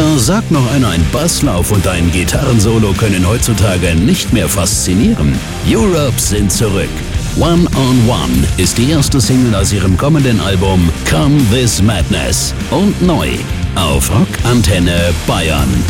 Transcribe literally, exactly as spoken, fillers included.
Da sagt noch einer, ein Basslauf und ein Gitarrensolo können heutzutage nicht mehr faszinieren. Europe sind zurück. One on One ist die erste Single aus ihrem kommenden Album Come This Madness und neu auf Rock Antenne Bayern.